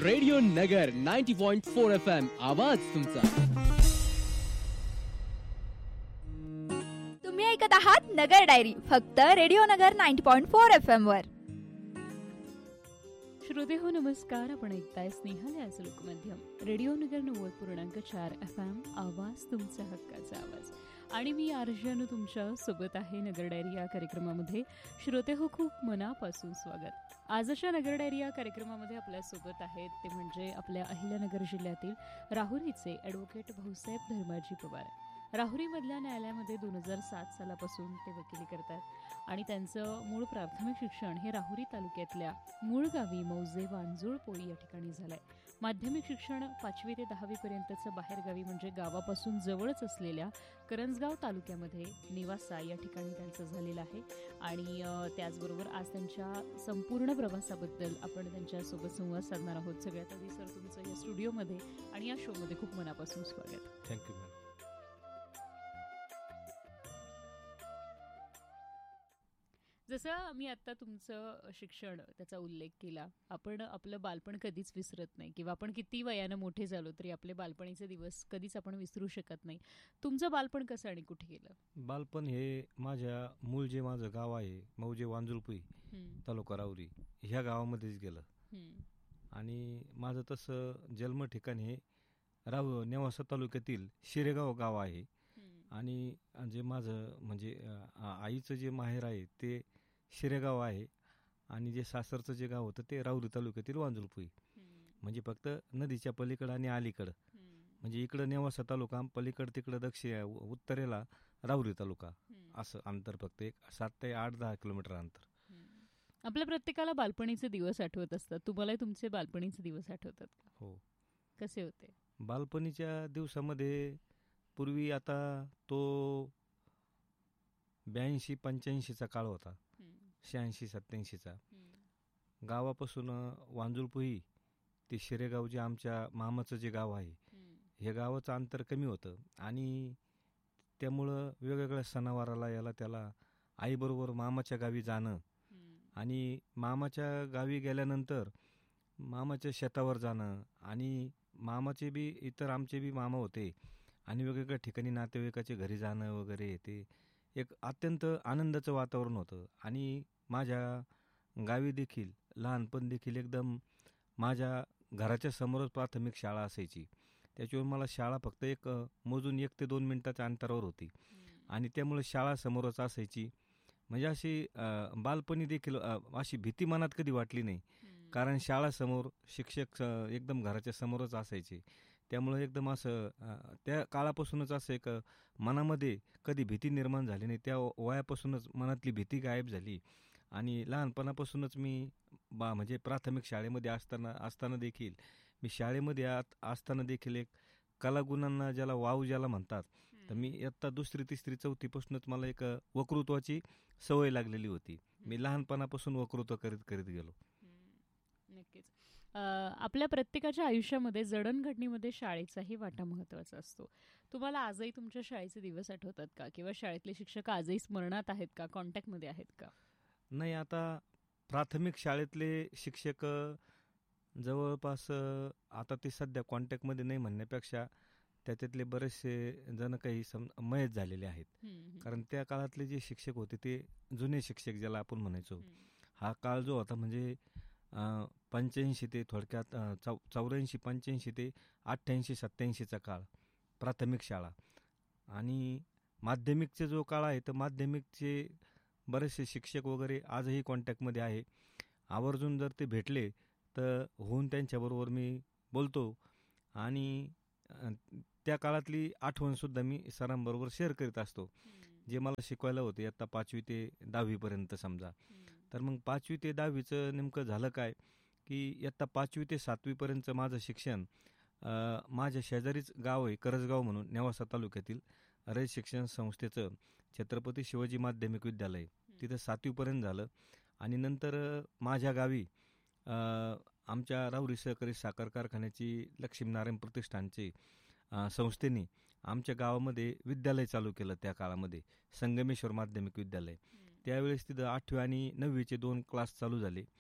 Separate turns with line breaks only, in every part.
Radio नगर 90.4 FM आवाज तुमचा.
तुम्ही ऐकत आहात नगर डायरी फक्त रेडिओ नगर 90.4 FM वर.
श्रोते हो नमस्कार. आपण ऐकताय स्नेहल या लोकमाध्यम रेडिओ नगर 90.4 FM आवाज तुमचा हक्काचा आवाज. आणि मी आर्जन तुमच्या सोबत आहे नगर डायरी या कार्यक्रमामध्ये. श्रोते हो खूप मनापासून स्वागत. आजच्या नगर डायरी या कार्यक्रमामध्ये आपल्यासोबत आहेत ते म्हणजे आपल्या अहिल्यानगर जिल्ह्यातील राहुरीचे ॲडव्होकेट भाऊसाहेब धर्माजी पवार. राहुरीमधल्या न्यायालयामध्ये 2007 सालापासून ते वकिली करतात आणि त्यांचं मूळ प्राथमिक शिक्षण हे राहुरी तालुक्यातल्या मूळ गावी मौजे वांजुळ पोळी या ठिकाणी झालंय. माध्यमिक शिक्षण 5वी ते 10वी पर्यंतचं बाहेरगावी म्हणजे गावापासून जवळच असलेल्या करंजगाव तालुक्यामध्ये निवासा या ठिकाणी त्यांचं झालेलं आहे. आणि त्याचबरोबर आज त्यांच्या संपूर्ण प्रवासाबद्दल आपण त्यांच्यासोबत संवाद साधणार आहोत. सगळ्यात आधी सर तुमचं या स्टुडिओमध्ये आणि या शोमध्ये खूप मनापासून स्वागत.
Thank you ma'am.
जसं मी आत्ता तुमचं शिक्षण त्याचा उल्लेख केला, आपण आपलं बालपण कधीच विसरत नाही किंवा आपण किती वयानं मोठे झालो तरी आपले बालपणीचे दिवस कधीच आपण विसरू शकत नाही. तुमचं बालपण कसं आणि कुठे गेलं?
बालपण हे मूळ जे माझं गाव आहे मौजे वांजुळपुई तालुका राहुरी ह्या गावामध्येच गेलं. आणि माझं तसं जन्म ठिकाण हे नेवासा तालुक्यातील शिरेगाव गाव आहे. आणि जे माझं म्हणजे आईचं जे माहेर आहे ते शिरेगाव आहे आणि जे सासरचं जे गाव होतं ते राहुरी तालुक्यातील वांजुळपुई. म्हणजे फक्त नदीच्या पलीकडं आणि अलीकडं म्हणजे इकडं नेवासा तालुका, पलीकडं तिकडं उत्तरेला राहुरी तालुका, असं अंतर फक्त एक 7 ते 8-10 किलोमीटर अंतर.
आपल्या प्रत्येकाला बालपणीचे दिवस आठवत असतात. तुम्हाला तुमचे बालपणीचे दिवस आठवतात का?
हो.
कसे होते
बालपणीच्या दिवसामध्ये? पूर्वी आता तो 82-85चा काळ होता, 86-87चा. गावापासून वांजुळपुई ते शिरेगाव जे आमच्या मामाचं जे गाव आहे हे गावाचं अंतर कमी होतं आणि त्यामुळं वेगवेगळ्या सणावाराला याला त्याला आईबरोबर मामाच्या गावी जाणं आणि मामाच्या गावी गेल्यानंतर मामाच्या शेतावर जाणं आणि मामाचे बी इतर आमचे बी मामा होते आणि वेगवेगळ्या ठिकाणी नातेवाईकाच्या घरी जाणं वगैरे ते एक अत्यंत आनंदाचं वातावरण होतं. आणि माझ्या गावी देखील लहानपण देखील एकदम माझ्या घराच्या समोरच प्राथमिक शाळा असायची. त्याच्यावर मला शाळा फक्त मोजून 1 ते 2 मिनिटाच्या अंतरावर होती आणि त्यामुळे शाळा समोरच असायची. म्हणजे अशी बालपणी देखील अशी भीती मनात कधी वाटली नाही, कारण शाळासमोर शिक्षक एकदम घराच्या समोरच असायचे. त्यामुळं एकदम असं त्या काळापासूनच असं एक मनामध्ये कधी भीती निर्माण झाली नाही. त्या वयापासूनच मनातली भीती गायब झाली आणि लहानपणापासूनच मी म्हणजे प्राथमिक शाळेमध्ये असताना देखील मी शाळेमध्ये असताना देखील एक कलागुणांना ज्याला वाव ज्याला म्हणतात, तर मी इयत्ता 2री 3री 4थीपासूनच मला एक वक्तृत्वाची सवय लागलेली होती. मी लहानपणापासून वक्तृत्व करीत गेलो.
नक्कीच. आपल्या प्रत्येकाच्या आयुष्यामध्ये जडणघडणीमध्ये शाळेचाही वाटा महत्त्वाचा असतो. तुम्हाला आजही तुमच्या शाळेचे दिवस आठवतात का? किंवा शाळेतले शिक्षक आजही स्मरणात आहेत का? कॉन्टॅक्टमध्ये आहेत का?
नाही, आता प्राथमिक शाळेतले शिक्षक जवळपास आता ते सध्या कॉन्टॅक्टमध्ये नाही म्हणण्यापेक्षा त्याच्यातले बरेचसे जण काही मयत झालेले आहेत. कारण त्या काळातले जे शिक्षक होते ते जुने शिक्षक ज्याला आपण म्हणायचो. हा काळ जो होता म्हणजे 85 ते थोडक्यात 84-85 ते 88-87चा काळ प्राथमिक शाळा. आणि माध्यमिकचा जो काळ आहे तर माध्यमिकचे बरेचसे शिक्षक वगैरे आजही कॉन्टॅक्टमध्ये आहे. आवर्जून जर ते भेटले तर होऊन त्यांच्याबरोबर मी बोलतो आणि त्या काळातली आठवणसुद्धा मी सरांबरोबर शेअर करीत असतो, जे मला शिकवायला होते आता 5वी ते 10वीपर्यंत समजा. तर मग 5वी ते 10वीचं नेमकं झालं काय की इयत्ता 5वी ते 7वीपर्यंतचं माझं शिक्षण माझ्या शेजारीच गाव आहे करजगाव म्हणून नेवासा तालुक्यातील रयत शिक्षण संस्थेचं छत्रपती शिवाजी माध्यमिक विद्यालय, तिथं 7वीपर्यंत झालं. आणि नंतर माझ्या गावी आमच्या राहुरी सहकारी साखर कारखान्याची लक्ष्मीनारायण प्रतिष्ठानचे संस्थेने आमच्या गावामध्ये विद्यालय चालू केलं. त्या काळामध्ये संगमेश्वर माध्यमिक विद्यालय. त्यावेळेस तिथं 8वी आणि 9वीचे 2 क्लास चालू झाले.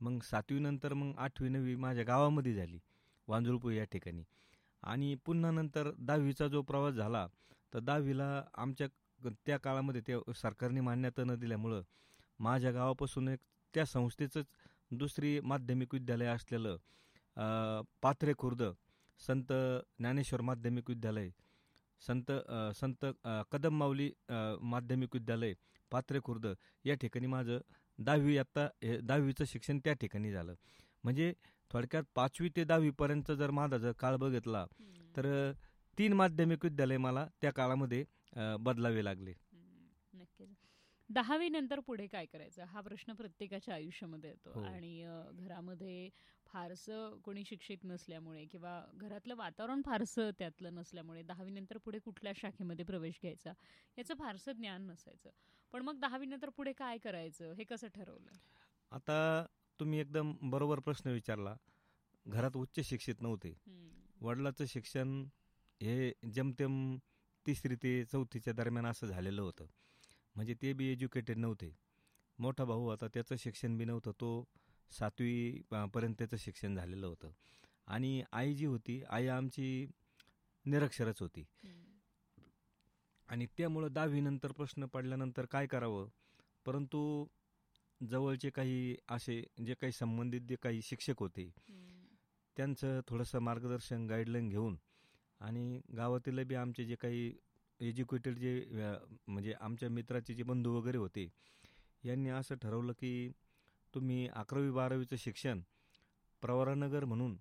मग 7वी नंतर मग 8वी 9वी माझ्या गावामध्ये झाली, वांजुळपुई या ठिकाणी. आणि पुन्हा नंतर 10वीचा जो प्रवास झाला, तर 10वीला आमच्या त्या काळामध्ये त्या सरकारने मान्यता न दिल्यामुळं माझ्या गावापासून एक त्या संस्थेचंच दुसरी माध्यमिक विद्यालय असलेलं पाथरे खुर्द संत ज्ञानेश्वर माध्यमिक विद्यालय, संत कदम माऊली माध्यमिक विद्यालय पाथरे खुर्द या ठिकाणी माझं 10वीचं शिक्षण त्या ठिकाणी झालं. म्हणजे थोडक्यात 5वी ते 10वीपर्यंत जर माझा जर काळ बघितला तर 3 माध्यमिक विद्यालय मला त्या काळामध्ये बदलावे लागले.
नक्कीच. 10वी नंतर पुढे काय करायचं हा प्रश्न प्रत्येकाच्या आयुष्यामध्ये येतो.
हो.
आणि घरामध्ये फारसं कोणी शिक्षित नसल्यामुळे किंवा घरातलं वातावरण फारसं त्यातलं नसल्यामुळे 10वी नंतर पुढे कुठल्या शाखेमध्ये प्रवेश घ्यायचा याचं फारसं ज्ञान नसायचं. पण मग 10वी नंतर पुढे काय करायचं हे कसं ठरवलं?
आता तुम्ही एकदम बरोबर प्रश्न विचारला. घरात उच्च शिक्षित नव्हते. वडिलाचं शिक्षण हे जेमतेम 3री ते 4थीच्या दरम्यान असं झालेलं होतं. म्हणजे ते बी एज्युकेटेड नव्हते. मोठा भाऊ होता, त्याचं शिक्षण बी नव्हतं, तो 7वी पर्यंत त्याचं शिक्षण झालेलं होतं. आणि आई जी होती, आई आमची निरक्षरच होती. आणि त्यामुळं 10वी नंतर प्रश्न पडल्यानंतर काय करावं, परंतु जवळचे काही असे जे काही संबंधित जे काही शिक्षक होते त्यांचं थोडंसं मार्गदर्शन गाईडलाईन घेऊन आणि गावातील बी आमचे जे काही एज्युकेटेड जे म्हणजे आमच्या मित्राचे जे बंधू वगैरे होते यांनी असं ठरवलं की तुम्ही 11वी 12वीचं शिक्षण प्रवरानगर म्हणून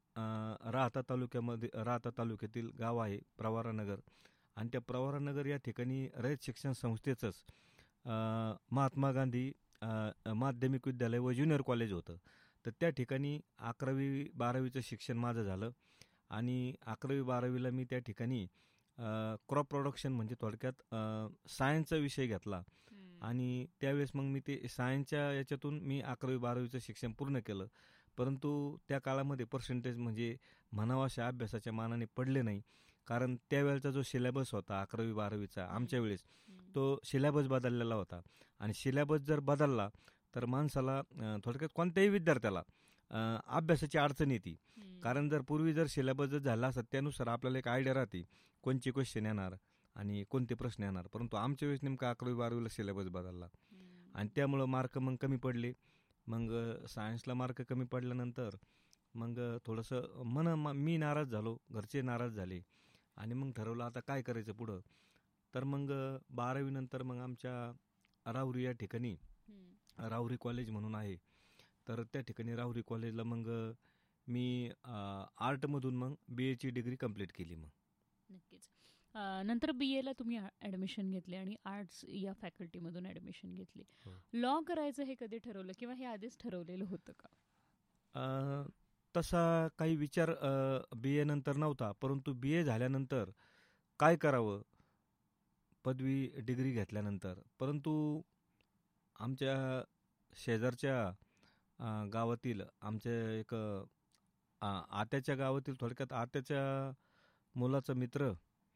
राहता तालुक्यातील गाव आहे प्रवरानगर, आणि त्या प्रवरानगर या ठिकाणी रयत शिक्षण संस्थेचंच महात्मा गांधी माध्यमिक विद्यालय व ज्युनियर कॉलेज होतं. तर त्या ठिकाणी 11वी 12वीचं शिक्षण माझं झालं. आणि 11वी 12वीला मी त्या ठिकाणी क्रॉप प्रोडक्शन म्हणजे थोडक्यात सायन्सचा विषय घेतला. आणि त्यावेळेस मग मी ते सायन्सच्या याच्यातून मी 11वी 12वीचं शिक्षण पूर्ण केलं. परंतु त्या काळामध्ये पर्सेंटेज म्हणजे म्हणावा अशा अभ्यासाच्या मानाने पडले नाही, कारण त्यावेळेचा जो सिलेबस होता 11वी 12वीचा आमच्या वेळेस तो सिलेबस बदललेला होता. आणि सिलेबस जर बदलला तर माणसाला थोडक्यात कोणत्याही विद्यार्थ्याला अभ्यासाची अडचण येते. कारण जर पूर्वी जर सिलेबस जर झाला असत त्यानुसार आपल्याला एक आयडिया राहते कोणते क्वेश्चन येणार आणि कोणते प्रश्न येणार. परंतु आमच्या वेळेस नेमका 11वी 12वीला सिलेबस बदलला आणि त्यामुळं मार्क मग कमी पडले. मग सायन्सला मार्क कमी पडल्यानंतर मग थोडंसं मी नाराज झालो, घरचे नाराज झाले आणि मग ठरवलं आता काय करायचं पुढं. तर मग 12वी नंतर मग आमच्या राहुरी या ठिकाणी राहुरी कॉलेज म्हणून आहे, तर त्या ठिकाणी राहुरी कॉलेजला मग मी आर्टमधून मग BAची डिग्री कंप्लीट केली. मग
नक्कीच. नंतर BAला तुम्ही ॲडमिशन घेतले आणि आर्ट्स या फॅकल्टीमधून ॲडमिशन घेतली. लॉ करायचं हे कधी ठरवलं किंवा हे आधीच ठरवलेलं होतं का?
तसा काही विचार BA नंतर नव्हता, परंतु BA झाल्यानंतर काय करावं पदवी डिग्री घेतल्यानंतर. परंतु आमच्या शेजारच्या गावातील आमच्या एक आत्याच्या गावातील थोडक्यात आत्याच्या मुलाचा मित्र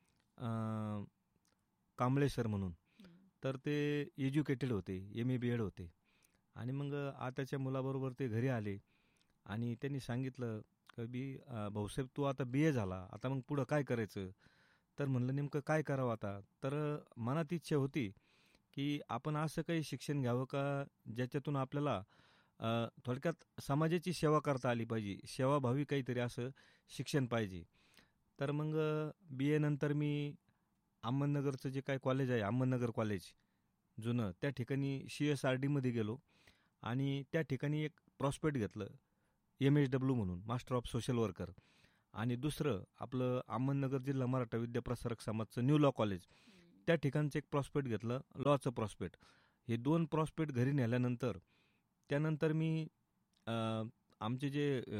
कांबळे सर म्हणून, तर ते एज्युकेटेड होते, MA BEd होते. आणि मग आत्याच्या मुलाबरोबर ते घरी आले आणि त्यांनी सांगितलं की भाऊसाहेब तू आता BA झाला, आता मग पुढं काय करायचं. तर म्हणलं नेमकं काय करावं आता. तर मनात इच्छा होती की आपण असं काही शिक्षण घ्यावं का ज्याच्यातून आपल्याला थोडक्यात समाजाची सेवा करता आली पाहिजे, सेवाभावी काहीतरी असं शिक्षण पाहिजे. तर मग BA नंतर मी अहमदनगरचं जे काही कॉलेज आहे अहमदनगर कॉलेज जुनं, त्या ठिकाणी CSRDमध्ये गेलो आणि त्या ठिकाणी एक प्रॉस्पेक्ट घेतलं MSW म्हणून मास्टर ऑफ सोशल वर्कर. आणि दुसरं आपलं अहमदनगर जिल्हा मराठा विद्याप्रसारक समाजचं न्यू लॉ कॉलेज, त्या ठिकाणचं एक प्रॉस्पेक्ट घेतलं लॉचं प्रॉस्पेक्ट. हे 2 प्रॉस्पेक्ट घरी नेल्यानंतर त्यानंतर मी आमचे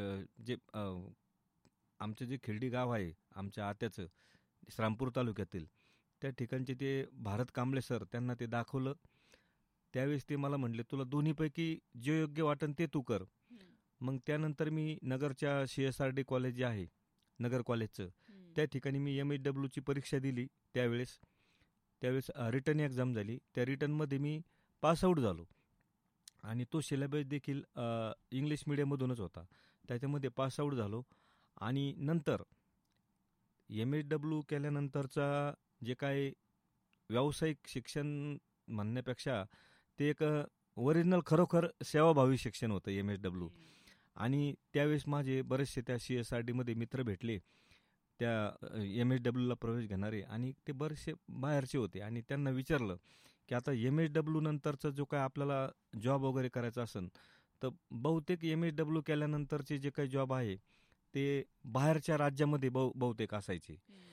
जे खिल्डी गाव आहे आमच्या आत्याचं श्रामपूर तालुक्यातील, त्या ठिकाणचे ते भारत कांबळे सर, त्यांना ते दाखवलं. त्यावेळेस ते मला म्हटले तुला दोन्हीपैकी जे योग्य वाटेल ते तू कर. मग त्यानंतर मी नगरच्या CSRD कॉलेज जे आहे नगर कॉलेजचं, त्या ठिकाणी मी MSWची परीक्षा दिली. त्यावेळेस रिटर्न एक्झाम झाली. त्या रिटर्नमध्ये मी पासआउट झालो आणि तो सिलेबस देखील इंग्लिश मिडियममधूनच होता. त्याच्यामध्ये पासआउट झालो आणि नंतर MSW केल्यानंतरचा जे काही व्यावसायिक शिक्षण म्हणण्यापेक्षा ते एक ओरिजिनल खरोखर सेवाभावी शिक्षण होतं MSW. आणि त्यावेळेस माझे बरेचसे त्या CSRDमध्ये मित्र भेटले, त्या MSWला प्रवेश घेणारे, आणि ते बरेचसे बाहेरचे होते. आणि त्यांना विचारलं की आता MSW नंतरचा जो काय आपल्याला जॉब वगैरे करायचा असेल तर बहुतेक MSW केल्यानंतरचे जे काही जॉब आहे ते बाहेरच्या राज्यामध्ये बहुतेक असायचे.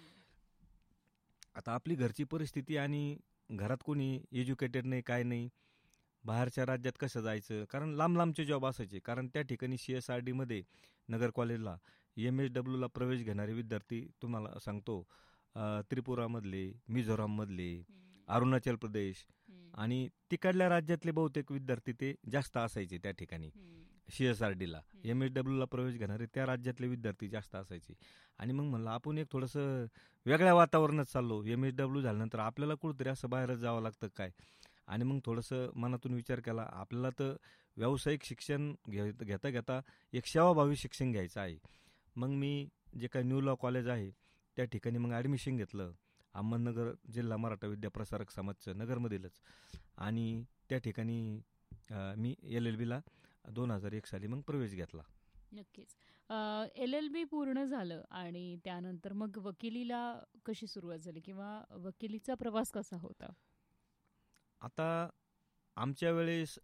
आता आपली घरची परिस्थिती आणि घरात कोणी एज्युकेटेड नाही, काय नाही, बाहेरच्या राज्यात कसं जायचं, कारण लांब लांबचे जॉब असायचे. कारण त्या ठिकाणी CSRDमध्ये नगर कॉलेजला MSWला प्रवेश घेणारे विद्यार्थी तुम्हाला सांगतो त्रिपुरामधले, मिझोराममधले, अरुणाचल प्रदेश आणि तिकडल्या राज्यातले बहुतेक विद्यार्थी ते जास्त असायचे त्या ठिकाणी. CSRDला MSWला प्रवेश घेणारे त्या राज्यातले विद्यार्थी जास्त असायचे. आणि मग म्हणलं आपण एक थोडंसं वेगळ्या वातावरणात चाललो, MSW झाल्यानंतर आपल्याला कुठंतरी असं बाहेरच जावं लागतं काय. आणि मग थोडंसं मनातून विचार केला, आपल्याला तर व्यावसायिक शिक्षण घेता घेता एक सेवाभावी शिक्षण घ्यायचं आहे. मग मी जे काही न्यू लॉ कॉलेज आहे त्या ठिकाणी मग ॲडमिशन घेतलं, अहमदनगर जिल्हा मराठा विद्याप्रसारक समाजचं नगरमधीलच. आणि त्या ठिकाणी मी LLBला 2001 साली मग प्रवेश घेतला.
नक्कीच. LLB पूर्ण झालं आणि त्यानंतर मग वकिलीला कशी सुरुवात झाली किंवा वकिलीचा प्रवास कसा होता?
आता आमच्या वेळेस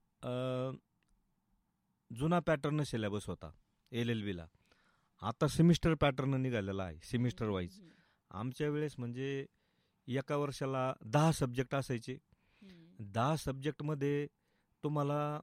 जुना पॅटर्न सिलेबस होता LLBला. आता सेमिस्टर पॅटर्न निघालेला आहे, सेमिस्टर वाईज. आमच्या वेळेस म्हणजे एका वर्षाला 10 सब्जेक्ट असायचे. 10 सब्जेक्टमध्ये तुम्हाला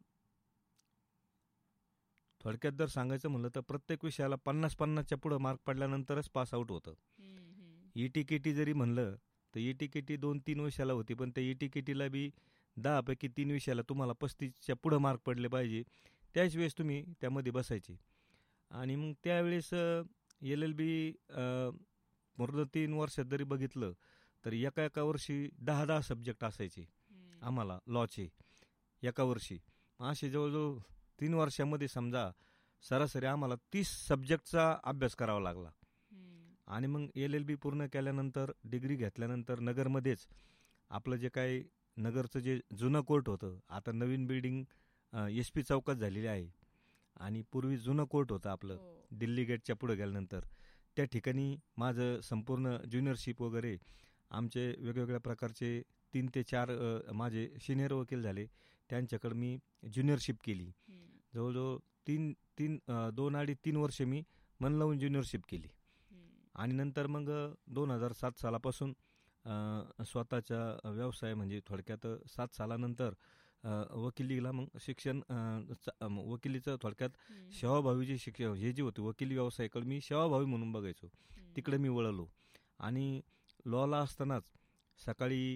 थोडक्यात जर सांगायचं म्हणलं तर प्रत्येक विषयाला 50-50च्या पुढं मार्क पडल्यानंतरच पासआउट होतं. ETKT जरी म्हणलं तर ETKT 2-3 विषयाला होती, पण त्या ETKTला बी 10 पैकी 3 विषयाला तुम्हाला 35च्या पुढं मार्क पडले पाहिजे, त्याच वेळेस तुम्ही त्यामध्ये बसायचे. आणि मग त्यावेळेस LLB पूर्ण 3 वर्षात जरी बघितलं तर एका वर्षी 10 सब्जेक्ट असायचे आम्हाला लॉचे एका वर्षी. असे जवळजवळ 3 वर्षामध्ये समजा सरासरी आम्हाला 30 सब्जेक्टचा अभ्यास करावा लागला. आणि मग LLB पूर्ण केल्यानंतर डिग्री घेतल्यानंतर नगरमध्येच आपलं जे काही नगरचं जे जुनं कोर्ट होतं, आता नवीन बिल्डिंग SP चौकात झालेली आहे. आणि पूर्वी जुनं कोर्ट होतं आपलं दिल्ली गेटच्या पुढे गेल्यानंतर, त्या ठिकाणी माझं संपूर्ण ज्युनियरशिप वगैरे आमचे वेगवेगळ्या प्रकारचे 3 ते 4 माझे सिनियर वकील झाले, त्यांच्याकडे मी ज्युनियरशिप केली. जवळजवळ 2.5-3 वर्ष मी मन लावून ज्युनियरशिप केली. आणि नंतर मग 2007 सालापासून स्वतःचा व्यवसाय म्हणजे थोडक्यात 7 सालानंतर वकिलीला मग शिक्षण वकिलीचं थोडक्यात सेवाभावी शिक्षण हे जे होते वकिली व्यवसायाकडे मी सेवाभावी म्हणून बघायचो, तिकडे मी वळलो. आणि लॉला असतानाच सकाळी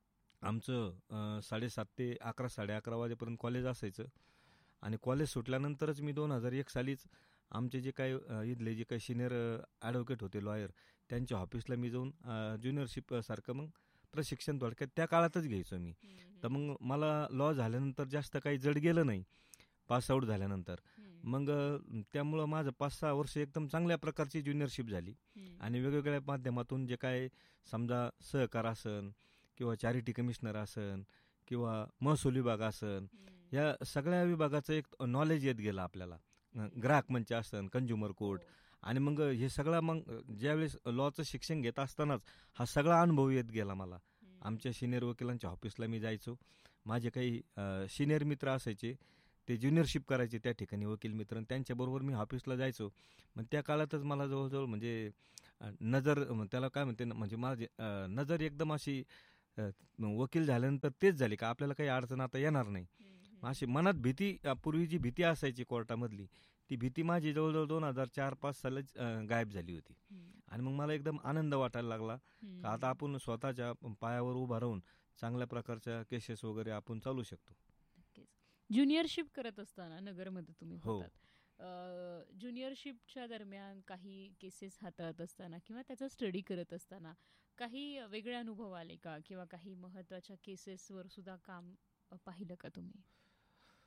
आमचं 7:30 ते 11, 11:30 वाजेपर्यंत कॉलेज असायचं. आणि कॉलेज सुटल्यानंतरच मी 2001 सालीच आमचे जे काही इथले जे काही सिनियर ॲडव्होकेट होते, लॉयर, त्यांच्या ऑफिसला मी जाऊन ज्युनियरशिप सारखं मग प्रशिक्षण थोडक्यात त्या काळातच घ्यायचो मी. तर मग मला लॉ झाल्यानंतर जास्त काही जड गेलं नाही पासआउट झाल्यानंतर. मग त्यामुळं माझं 5-6 वर्ष एकदम चांगल्या प्रकारची ज्युनियरशिप झाली. आणि वेगवेगळ्या माध्यमातून जे काय समजा सहकार असन किंवा चॅरिटी कमिशनर असन किंवा महसूल विभाग असन, या सगळ्या विभागाचं एक नॉलेज येत गेलं आपल्याला. ग्राहक मंच असन, कंझ्युमर कोर्ट. आणि मग हे सगळं मग ज्यावेळेस लॉचं शिक्षण घेत असतानाच हा सगळा अनुभव येत गेला मला. आमच्या सिनियर वकिलांच्या ऑफिसला मी जायचो, माझे काही सिनियर मित्र असायचे, ते ज्युनियरशिप करायचे त्या ठिकाणी वकील मित्र, त्यांच्याबरोबर मी ऑफिसला जायचो. मग त्या काळातच मला जवळजवळ म्हणजे नजर त्याला काय म्हणते म्हणजे माझी नजर एकदम अशी वकील झाल्यानंतर तेच झाली का आपल्याला काही अडचण आता येणार नाही, अशी मनात भीती, पूर्वी जी भीती असायची कोर्टामधली, ती भीती माझी जवळजवळ 2004-05 सालाच गायब झाली होती. आणि मग मला एकदम आनंद वाटायला लागला का आता आपण स्वतःच्या पायावर उभा राहून चांगल्या प्रकारच्या केसेस वगैरे आपण चालू शकतो.
ज्युनियरशिप करत असताना नगरमध्ये तुम्ही
हो.
होतात, ज्युनियरशिपच्या दरम्यान काही केसेस हाताळत असताना किंवा त्याचा स्टडी करत असताना काही वेगळे अनुभव आले का, किंवा काही महत्त्वाच्या केसेसवर सुद्धा काम पाहिलं का तुम्ही?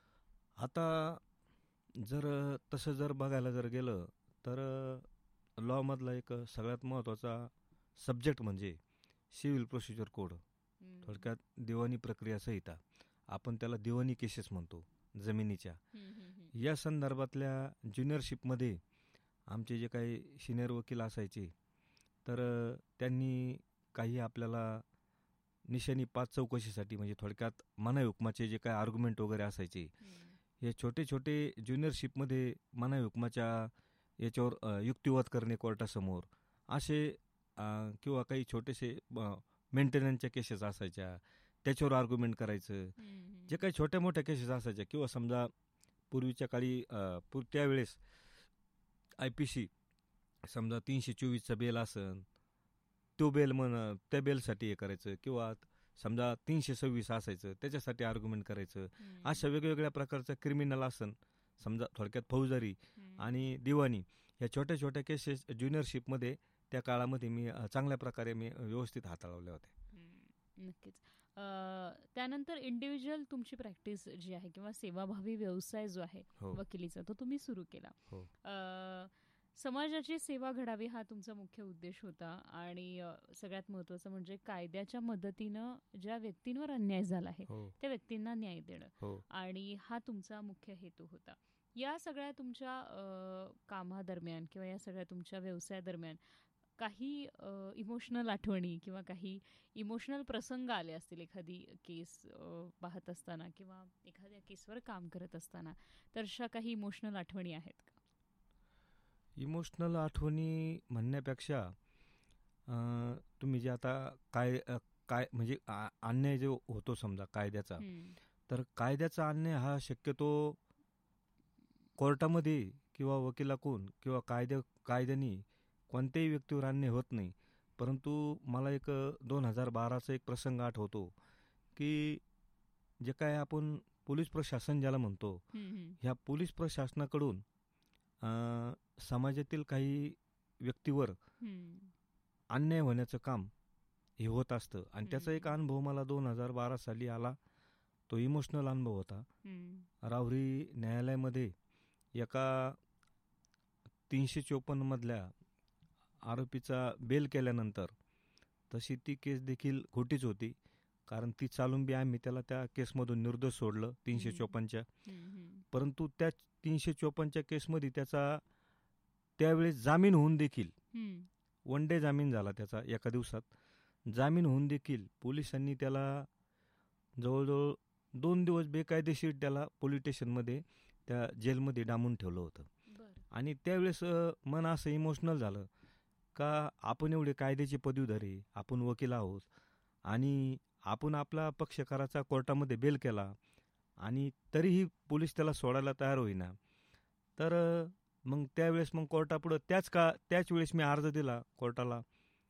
आता जर तसं जर बघायला जर गेलं तर लॉमधला एक सगळ्यात महत्त्वाचा सब्जेक्ट म्हणजे सिव्हिल प्रोसिजर कोड, थोडक्यात दिवाणी प्रक्रिया संहिता. आपण त्याला दिवाणी केसेस म्हणतो जमिनीच्या. या संदर्भातल्या ज्युनियरशिपमध्ये आमचे जे काही सिनियर वकील असायचे तर त्यांनी काही आपल्याला निशाणी 5 चौकशीसाठी म्हणजे थोडक्यात मनाई हुकमाचे जे काही आर्ग्युमेंट वगैरे असायचे, हे छोटे छोटे ज्युनियरशिपमध्ये मनाई हुकमाच्या याच्यावर युक्तिवाद करणे कोर्टासमोर असे किंवा काही छोटेसे मेंटेनन्सच्या केसेस असायच्या त्याच्यावर आर्ग्युमेंट करायचं. जे काही छोट्या मोठ्या केसेस असायच्या किंवा समजा पूर्वीच्या काळी त्यावेळेस IPC समजा 324चा बेल असन, तो बेल त्या बेलसाठी हे करायचं किंवा समजा 326 असायचं त्याच्यासाठी आर्ग्युमेंट करायचं. अशा वेगवेगळ्या प्रकारचं क्रिमिनल असन समजा थोडक्यात फौजदारी आणि दिवाणी या छोट्या छोट्या केसेस ज्युनियरशिपमध्ये त्या काळामध्ये मी चांगल्या प्रकारे मी व्यवस्थित हाताळवल्या होत्या.
नक्कीच. त्यानंतर इंडिव्हिज्युअल तुमची प्रॅक्टिस जी आहे किंवा सेवाभावी व्यवसाय जो आहे वकिलीचा तो तुम्ही सुरू केला. समाजाची सेवा घडावी हा तुमचा मुख्य उद्देश होता आणि सगळ्यात महत्त्वाचं म्हणजे कायद्याच्या मदतीनं ज्या व्यक्तींवर अन्याय झाला आहे त्या व्यक्तींना न्याय देणं आणि हा तुमचा मुख्य हेतू होता. या सगळ्या तुमच्या कामादरम्यान किंवा या सगळ्या तुमच्या व्यवसायादरम्यान काही इमोशनल आठवणी किंवा काही इमोशनल प्रसंग आले असतील एखादी केस पाहत असताना किंवा एखाद्या केसवर काम करत असताना, तर अशा काही इमोशनल आठवणी आहेत का?
इमोशनल आठवणी म्हणण्यापेक्षा तुम्ही जे आता काय म्हणजे अन्याय जो होतो समजा कायद्याचा, तर कायद्याचा अन्याय हा शक्यतो कोर्टामध्ये किंवा वकिलाकडून किंवा कायद्याने कोणत्याही व्यक्तीवर अन्याय होत नाही. परंतु मला एक 2012चा एक प्रसंग आठवतो की जे काय आपण पोलीस प्रशासन ज्याला म्हणतो, ह्या पोलीस प्रशासनाकडून समाजातील काही व्यक्तीवर अन्याय होण्याचं काम हे होत असतं आणि त्याचा एक अनुभव मला 2012 साली आला. तो इमोशनल अनुभव होता. राहुरी न्यायालयामध्ये एका 354 मधल्या आरोपीचा बेल केल्यानंतर, तशी ती केस देखील खोटीच होती कारण ती चालून बी आम्ही त्याला त्या केसमधून निर्दोष सोडलं 354च्या. परंतु त्या 354च्या केसमध्ये त्याचा त्यावेळेस जामीन होऊन देखील 1 डे जामीन झाला त्याचा, एका दिवसात जामीन होऊन देखील पोलिसांनी त्याला जवळजवळ 2 दिवस बेकायदेशीर त्याला पोलीस स्टेशनमध्ये त्या जेलमध्ये डांबून ठेवलं होतं. आणि त्यावेळेस मन असं इमोशनल झालं का आपण एवढे कायद्याचे पदवीधर आहे, आपण वकील आहोत आणि आपण आपला पक्षकाराचा कोर्टामध्ये बेल केला आणि तरीही पोलीस त्याला सोडायला तयार होईना. तर मग त्यावेळेस मग कोर्टापुढं त्याच वेळेस मी अर्ज दिला कोर्टाला,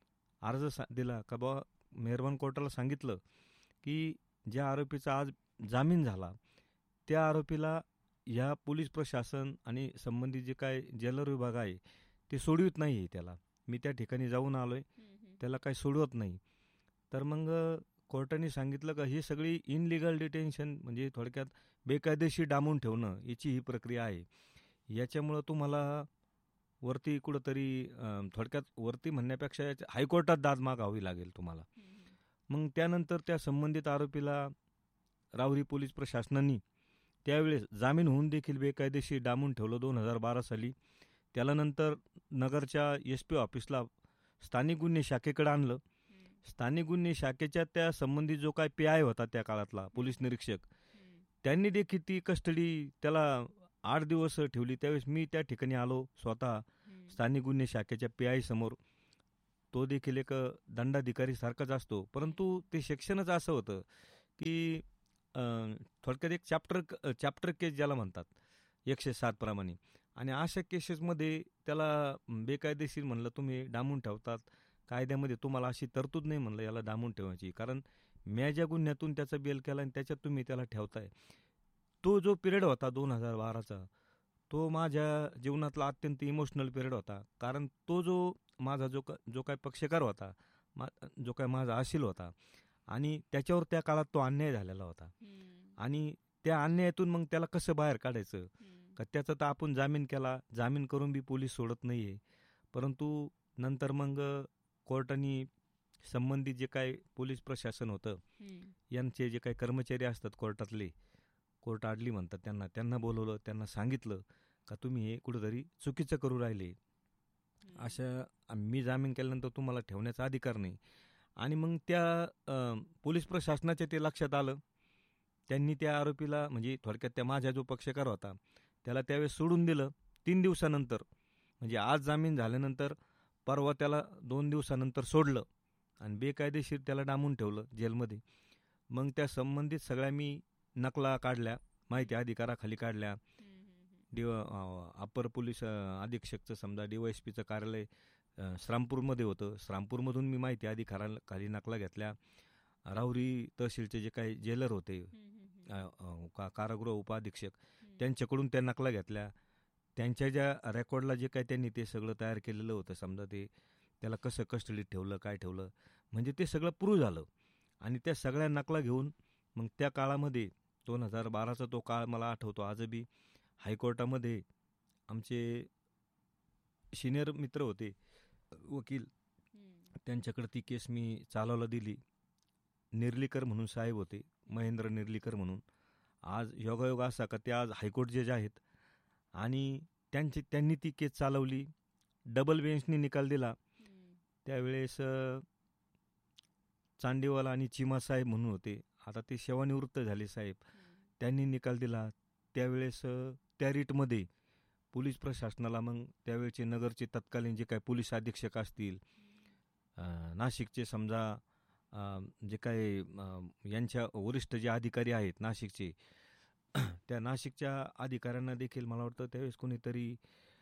दिला का बाबा मेहरबान कोर्टाला सांगितलं की ज्या आरोपीचा आज जामीन झाला त्या आरोपीला ह्या पोलीस प्रशासन आणि संबंधित जे काय जेलर विभाग आहे ते सोडवित नाही आहे. त्याला मी त्या ठिकाणी जाऊन आलो आहे, त्याला काही सोडवत नाही. तर मग कोर्टाने सांगितलं का ही सगळी इनलिगल डिटेन्शन म्हणजे थोडक्यात बेकायदेशीर डांबून ठेवणं याची ही प्रक्रिया आहे. याच्यामुळं तुम्हाला वरती कुठंतरी थोडक्यात वरती म्हणण्यापेक्षा हायकोर्टात दाद मागावी लागेल तुम्हाला. मग त्यानंतर त्या संबंधित आरोपीला राहुरी पोलीस प्रशासनाने त्यावेळेस जामीन होऊन देखील बेकायदेशीर डांबून ठेवलं 2012 साली. त्याला नंतर नगरच्या SP ऑफिसला स्थानिक गुन्हे शाखेकडे आणलं. स्थानिक गुन्हे शाखेच्या त्या संबंधित जो काय PI होता त्या काळातला पोलीस निरीक्षक, त्यांनी देखील ती कस्टडी त्याला 8 दिवस ठेवली. त्यावेळेस मी त्या ठिकाणी आलो स्वतः स्थानिक गुन्हे शाखेच्या PI समोर. तो देखील एक दंडाधिकारी सारखाच असतो, परंतु ते सेक्शनच असं होतं की थोडक्यात एक चॅप्टर केस ज्याला म्हणतात 107 प्रमाणे. आणि अशा केसेसमध्ये त्याला बेकायदेशीर म्हणलं तुम्ही डांबून ठेवतात, कायद्यामध्ये तुम्हाला अशी तरतूद नाही म्हणलं याला डांबून ठेवायची, कारण मी ज्या गुन्ह्यातून त्याचा बेल केला आणि त्याच्यात तुम्ही त्याला ठेवताय. तो जो पिरियड होता 2012चा, तो माझ्या जीवनातला अत्यंत इमोशनल पिरियड होता. कारण तो जो माझा जो काय पक्षकार होता, जो काय माझा असील होता आणि त्याच्यावर त्या काळात तो अन्याय झालेला होता. आणि त्या अन्यायातून मग त्याला कसं बाहेर काढायचं, का त्याचं तर आपण जामीन केला, जामीन करून बी पोलीस सोडत नाही आहे. परंतु नंतर मग कोर्टाने संबंधित जे काय पोलीस प्रशासन होतं, यांचे जे काही कर्मचारी असतात कोर्टातले, कोर्ट आडली म्हणतात त्यांना बोलवलं, त्यांना सांगितलं का तुम्ही हे कुठंतरी चुकीचं करू राहिले, अशा मी जामीन केल्यानंतर तुम्हाला ठेवण्याचा अधिकार नाही. आणि मग त्या पोलीस प्रशासनाच्या ते लक्षात आलं. त्यांनी त्या आरोपीला, म्हणजे थोडक्यात त्या माझा जो पक्षकार होता त्याला त्यावेळेस सोडून दिलं 3 दिवसानंतर. म्हणजे आज जामीन झाल्यानंतर परवा त्याला 2 दिवसानंतर सोडलं आणि बेकायदेशीर त्याला डांबून ठेवलं जेलमध्ये. मग त्या संबंधित सगळ्या मी नकला काढल्या, माहिती अधिकाराखाली काढल्या. अप्पर पोलीस अधीक्षकचं समजा DYSPचं कार्यालय श्रामपूरमध्ये होतं, श्रामपूरमधून मी माहिती अधिकाराखाली नकला घेतल्या. राहुरी तहसीलचे जे काही जेलर होते, कारागृह उपाधीक्षक, त्यांच्याकडून त्या नकला घेतल्या. त्यांच्या ज्या रेकॉर्डला जे काय त्यांनी ते सगळं तयार केलेलं होतं, समजा ते त्याला कसं कस्टडीत ठेवलं, काय ठेवलं, म्हणजे ते सगळं प्रूव्ह झालं. आणि त्या सगळ्या नकला घेऊन मग त्या काळामध्ये 2012चा तो काळ मला आठवतो आजही. हायकोर्टामध्ये आमचे सिनियर मित्र होते वकील, त्यांच्याकडे ती केस मी चालवायला दिली. निर्लीकर म्हणून साहेब होते, महेंद्र निर्लीकर म्हणून. आज योगायोग असा का ते आज हायकोर्ट जज आहेत. आणि त्यांनी ती केस चालवली, डबल बेंचनी निकाल दिला. त्यावेळेस चांदेवाला आणि चिमासाहेब म्हणून होते, आता ते सेवानिवृत्त झाले साहेब, त्यांनी निकाल दिला. त्यावेळेस त्या रीटमध्ये पोलीस प्रशासनाला, मग त्यावेळेचे नगरचे तत्कालीन जे काय पोलीस अधीक्षक असतील, नाशिकचे समजा जे काय यांच्या वरिष्ठ जे अधिकारी आहेत नाशिकचे, त्या नाशिकच्या अधिकाऱ्यांना देखील मला वाटतं त्यावेळेस कोणीतरी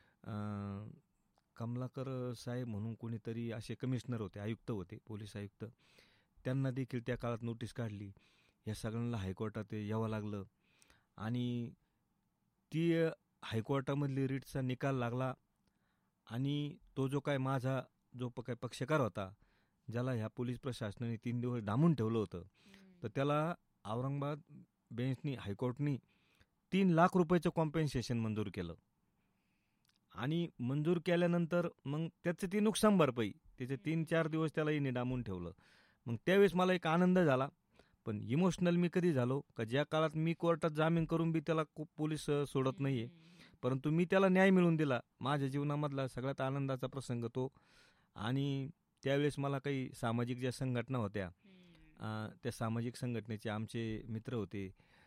कमलाकर साहेब म्हणून कोणीतरी असे कमिशनर होते, आयुक्त होते, पोलीस आयुक्त, त्यांना देखील त्या काळात नोटीस काढली. या सगळ्यांना हायकोर्टात यावं लागलं. आणि ती हायकोर्टामधली रीटचा निकाल लागला. आणि तो जो काय माझा जो काय पक्षकार होता, ज्याला ह्या पोलीस प्रशासनाने 3 दिवस डांबून ठेवलं होतं, तर त्याला औरंगाबाद बेंचनी, हायकोर्टनी 3 लाख रुपयाचं कॉम्पेन्सेशन मंजूर केलं. आणि मंजूर केल्यानंतर मग त्याचं ती नुकसान भरपाई, त्याचे 3-4 दिवस त्याला हिने डांबून ठेवलं. मग त्यावेळेस मला एक आनंद झाला. पण इमोशनल मी कधी झालो का ज्या काळात मी कोर्टात जामीन करून बी त्याला पोलीस सोडत नाही आहे, परंतु मी त्याला न्याय मिळवून दिला. माझ्या जीवनामधला सगळ्यात आनंदाचा प्रसंग तो. आणि त्यावेळेस मला काही सामाजिक ज्या संघटना होत्या, त्या सामाजिक संघटनेचे आमचे मित्र होते,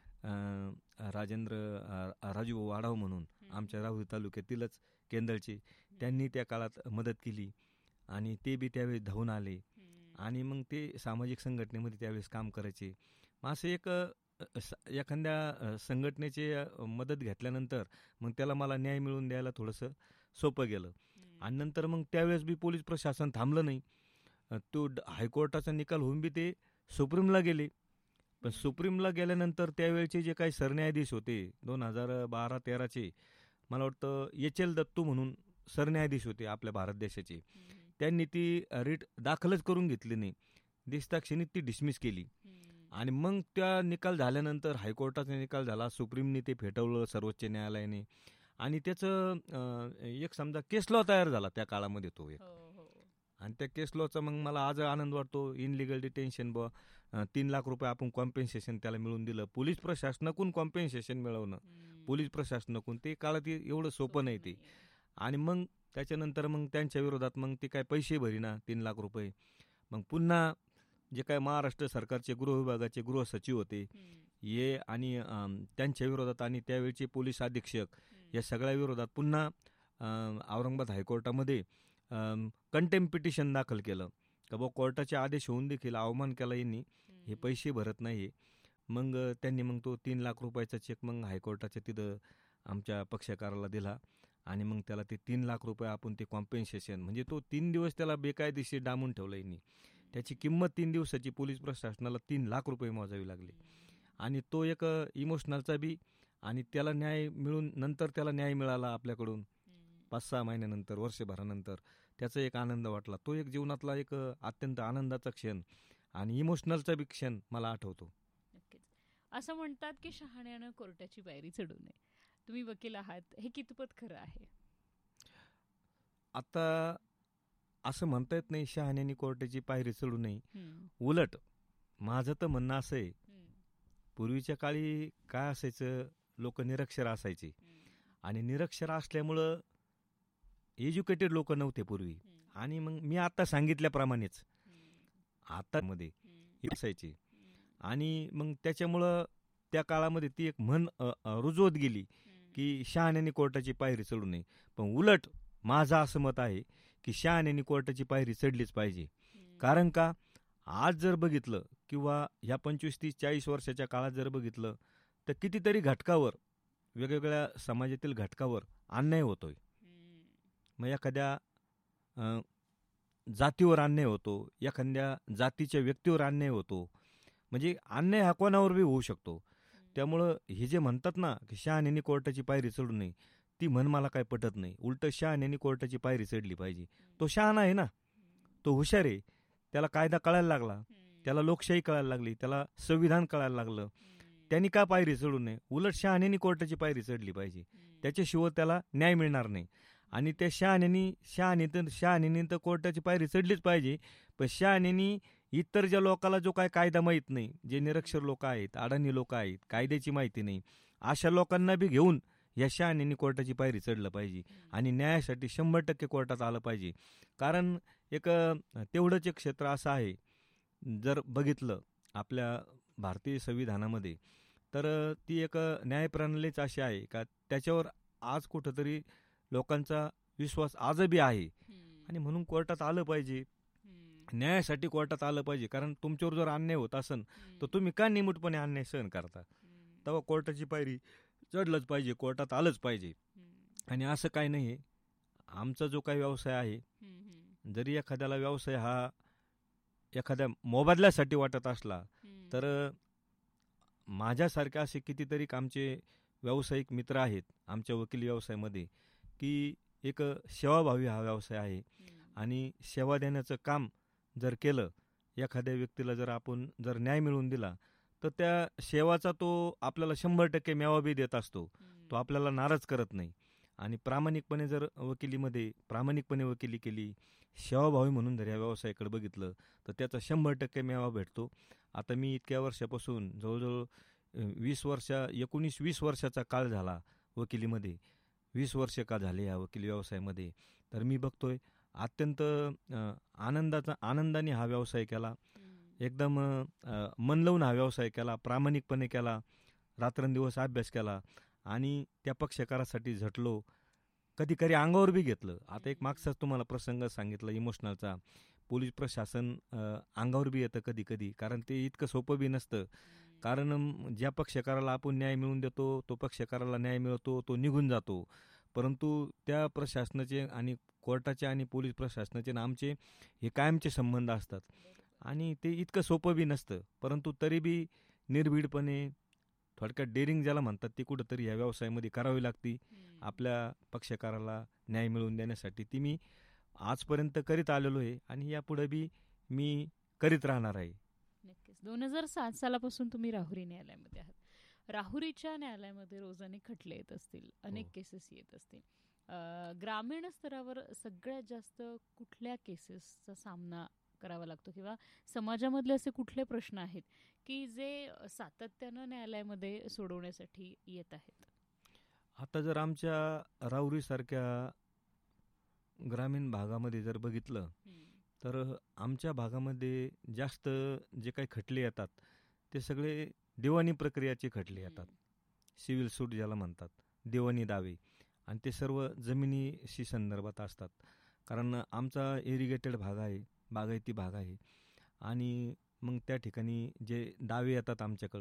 राजू वाढाव म्हणून, आमच्या राहुरी तालुक्यातीलच केंद्रचे, त्यांनी त्या काळात मदत केली. आणि ते बी त्यावेळेस धावून आले. आणि मग ते सामाजिक संघटनेमध्ये त्यावेळेस काम करायचे. मग असं एक एखाद्या संघटनेची मदत घेतल्यानंतर मग त्याला मला न्याय मिळवून द्यायला थोडंसं सोपं गेलं. आणि नंतर मग त्यावेळेस बी पोलीस प्रशासन थांबलं नाही. तो हायकोर्टाचा निकाल होऊन बी ते सुप्रीमला गेले. पण सुप्रीमला गेल्यानंतर त्यावेळेचे जे काही सरन्यायाधीश होते 2012-13चे, मला वाटतं HL दत्तू म्हणून सरन्यायाधीश होते आपल्या भारत देशाचे, त्यांनी ती रीट दाखलच करून घेतली नाही, दिसताक्षणी ती डिसमिस केली. आणि मग त्या निकाल झाल्यानंतर हायकोर्टाचा निकाल झाला, सुप्रीमने ते फेटाळलं सर्वोच्च न्यायालयाने. आणि त्याचं एक समजा केस लॉ तयार झाला त्या काळामध्ये तो एक. आणि त्या केस लॉचा मग मला आज आनंद वाटतो. इनलिगल डिटेन्शन 3 लाख रुपये आपण कॉम्पेन्सेशन त्याला मिळवून दिलं. पोलीस प्रशासनाकडून कॉम्पेन्सेशन मिळवणं, पोलीस प्रशासनाकडून, ते काळात एवढं सोपं नाही ते. आणि मग त्याच्यानंतर मग त्यांच्या विरोधात मग ते काय पैसे भरीना 3 लाख रुपये. मग पुन्हा जे काय महाराष्ट्र सरकारचे गृह विभागाचे गृह सचिव होते हे, आणि त्यांच्या विरोधात, आणि त्यावेळचे पोलीस अधीक्षक, या सगळ्या विरोधात पुन्हा औरंगाबाद हायकोर्टामध्ये कंटेम्प्ट पिटिशन दाखल केलं का बा कोर्टाचे आदेश होऊन देखील अवमान केला यांनी, हे पैसे भरत नाही. मग त्यांनी मग तो 3 लाख रुपयाचा चेक मग हायकोर्टाच्या तिथं आमच्या पक्षकाराला दिला. आणि मग त्याला ते 3 लाख रुपये आपण ते कॉम्पेन्सेशन, म्हणजे तो 3 दिवस त्याला बेकायदेशीर डांबून ठेवलं यांनी, त्याची किंमत 3 दिवसाची पोलीस प्रशासनाला 3 लाख रुपये मोजावी लागली. आणि तो एक इमोशनलचा बी, आणि त्याला न्याय मिळून नंतर त्याला न्याय मिळाला आपल्याकडून 5-6 महिन्यानंतर, वर्षभरानंतर, त्याचा एक आनंद वाटला. तो एक जीवनातला एक अत्यंत आनंदाचा क्षण आणि इमोशनलचा बी क्षण मला आठवतो.
नक्कीच. असं म्हणतात की शहाण्यानं कोर्टाची पायरी चढू नये. तुम्ही वकील आहात, हे कितपत खरं आहे?
आता असं म्हणता येत नाही शहाण्यानी कोर्टाची पायरी चढू नये. उलट माझं तर म्हणणं असं आहे, पूर्वीच्या काळी काय असायचं, लोक निरक्षर असायचे आणि निरक्षर असल्यामुळं एज्युकेटेड लोक नव्हते पूर्वी. आणि मग मी आता सांगितल्याप्रमाणेच आता मध्ये असायचे आणि मग त्याच्यामुळं त्या काळामध्ये ती एक म्हण रुजवत गेली की शहाण्याने कोर्टाची पायरी चढू नये. पण उलट माझं असं मत आहे की शहाण्याने कोर्टाची पायरी चढलीच पाहिजे. कारण का, आज जर बघितलं किंवा ह्या 25, 30, 40 वर्षाच्या काळात जर बघितलं तर कितीतरी घटकावर, वेगवेगळ्या समाजातील घटकावर अन्याय होतोय. मग एखाद्या जातीवर अन्याय होतो, एखाद्या जातीच्या व्यक्तीवर अन्याय होतो. म्हणजे अन्याय हा कोणावर बी होऊ शकतो. त्यामुळं हे जे म्हणतात ना की शहाण्याने कोर्टाची पायरी चढू नये, ती म्हण मला काय पटत नाही. उलट शहाण्याने कोर्टाची पायरी चढली पाहिजे. तो शहाणा आहे ना, तो हुशार आहे, त्याला कायदा कळायला लागला, त्याला लोकशाही कळायला लागली, त्याला संविधान कळायला लागलं. त्यांनी का पायरी चढू नये? उलट शहाण्याने कोर्टाची पायरी चढली पाहिजे. त्याच्याशिवाय त्याला न्याय मिळणार नाही. आणि त्या शहाण्याने तर कोर्टाची पायरी चढलीच पाहिजे. पण शहाण्याने इतर ज्या लोकांना जो काय कायदा माहीत नाही, जे निरक्षर लोक आहेत, अडाणी लोक आहेत, कायद्याची माहिती नाही, अशा लोकांना बी घेऊन या शहाण्याने कोर्टाची पायरी चढलं पाहिजे आणि न्यायासाठी 100% कोर्टात आलं पाहिजे. कारण एक तेवढंच एक क्षेत्र असं आहे, जर बघितलं आपल्या भारतीय संविधानामध्ये, तर ती एक न्यायप्रणालीच अशी आहे का त्याच्यावर आज कुठंतरी लोकांचा विश्वास आजही आहे. आणि म्हणून कोर्टात आलं पाहिजे, न्यायासाठी कोर्टात आलं पाहिजे. कारण तुमच्यावर जर अन्याय होत असेल तर तुम्ही का निमूटपणे अन्याय सहन करता? तेव्हा कोर्टाची पायरी चढलंच पाहिजे, कोर्टात आलंच पाहिजे. आणि असं काही नाही आहे, आमचा जो काही व्यवसाय आहे, जरी एखाद्याला व्यवसाय हा एखाद्या मोबदल्यासाठी वाटत असला तर माझ्यासारखे असे कितीतरी आमचे व्यावसायिक मित्र आहेत आमच्या वकिली व्यवसायामध्ये, की एक सेवाभावी हा व्यवसाय आहे. आणि सेवा देण्याचं काम जर केलं, एखाद्या व्यक्तीला जर आपण जर न्याय मिळवून दिला, तर त्या सेवाचा तो आपल्याला 100% मेवा बी देत असतो. तो आपल्याला नाराज करत नाही. आणि प्रामाणिकपणे जर प्रामाणिकपणे वकिली केली, सेवाभावी म्हणून जर या व्यवसायाकडे बघितलं, तर त्याचा 100% मेवा भेटतो. आता मी इतक्या वर्षापासून जवळजवळ 19-20 वर्षाचा काळ झाला वकिलीमध्ये, 20 वर्ष का झाले या वकिली व्यवसायामध्ये. तर मी बघतोय अत्यंत आनंदाने हा व्यवसाय केला, एकदम मन लावून हा व्यवसाय केला, प्रामाणिकपणे केला, रात्रंदिवस अभ्यास केला आणि त्या पक्षकारासाठी झटलो, कधी कधी अंगावर बी घेतलं. आता एक मागचाच तुम्हाला प्रसंग सांगितला इमोशनलचा. पोलीस प्रशासन अंगावर बी येतं कधी कधी, कारण ते इतकं सोपं बी नसतं. कारण ज्या पक्षकाराला आपण न्याय मिळवून देतो, तो पक्षकाराला न्याय मिळतो, तो निघून जातो. परंतु त्या प्रशासनाचे आणि कोर्टाचे आणि पोलीस प्रशासनाचे आणि आमचे हे कायमचे संबंध असतात आणि ते इतकं सोपं बी नसतं. परंतु तरी बी निर्भीडपणे, थोडक्यात डेअरिंग ज्याला म्हणतात, ती कुठंतरी ह्या व्यवसायामध्ये करावी लागते आपल्या पक्षकाराला न्याय मिळवून देण्यासाठी. ती मी आजपर्यंत करीत आलेलो आहे आणि यापुढे बी मी करीत राहणार आहे.
नक्कीच. 2007 सालापासून तुम्ही राहुरी न्यायालयामध्ये आहात. राहुरीच्या न्यायालयामध्ये रोजाने खटले येत असतील, अनेक केसेस येत असतील. ग्रामीण स्तरावर सगळ्यात जास्त कुठल्या केसेसचा सामना करावा लागतो किंवा समाजामधले असे कुठले प्रश्न आहेत की जे सातत्यानं न्यायालयामध्ये सोडवण्यासाठी येत आहेत?
आता जर आमच्या राहुरीसारख्या ग्रामीण भागामध्ये जर बघितलं तर आमच्या भागामध्ये जास्त जे काही खटले येतात ते सगळे दिवाणी प्रक्रियाचे खटले येतात. सिव्हिल सूट ज्याला म्हणतात, दिवाणी दावे, आणि ते सर्व जमिनीशी संदर्भात असतात. कारण आमचा इरिगेटेड भाग आहे, बागायती भाग आहे आणि मग त्या ठिकाणी जे दावे येतात आमच्याकडं